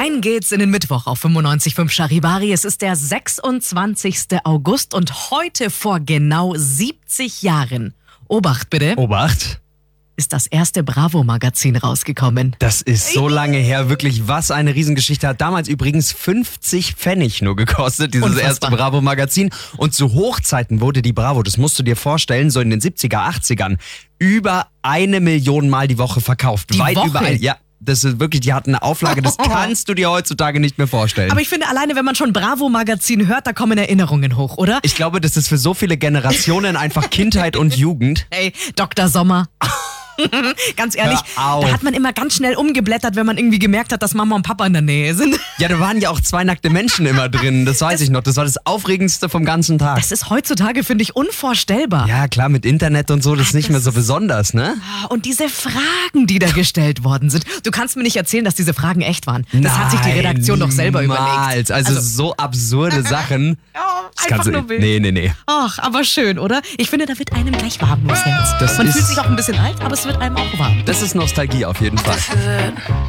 Rein geht's in den Mittwoch auf 95.5 Charivari. Es ist der 26. August und heute vor genau 70 Jahren, Obacht bitte, Obacht. ist das erste Bravo-Magazin rausgekommen. Das ist so lange her, wirklich, was eine Riesengeschichte. Hat damals übrigens 50 Pfennig nur gekostet, dieses Unfassbar. erste Bravo-Magazin. Und zu Hochzeiten wurde die Bravo, das musst du dir vorstellen, so in den 70er, 80ern, über 1 Million Mal die Woche verkauft. Die Weit Woche? über ein, ja. Das ist wirklich, die hatten eine Auflage, das kannst du dir heutzutage nicht mehr vorstellen. Aber ich finde, alleine wenn man schon Bravo-Magazin hört, da kommen Erinnerungen hoch, oder? Ich glaube, das ist für so viele Generationen einfach Kindheit und Jugend. Hey, Dr. Sommer. Ganz ehrlich, Hör auf. da hat man immer ganz schnell umgeblättert, wenn man irgendwie gemerkt hat, dass Mama und Papa in der Nähe sind. Ja, da waren ja auch 2 nackte Menschen immer drin, das weiß ich noch. Das war das Aufregendste vom ganzen Tag. Das ist heutzutage, finde ich, unvorstellbar. Ja, klar, mit Internet und so, das ist nicht mehr so besonders, ne? Und diese Fragen, die da gestellt worden sind. Du kannst mir nicht erzählen, dass diese Fragen echt waren. Das hat sich die Redaktion doch selber überlegt. Also so absurde Sachen. Ja, Das einfach kannst du, nur wild. nee. Ach, aber schön, oder? Ich finde, da wird einem gleich warm ums Herz. Das Man ist- fühlt sich auch ein bisschen alt, aber es wird einem auch warm. Das ist Nostalgie auf jeden Fall.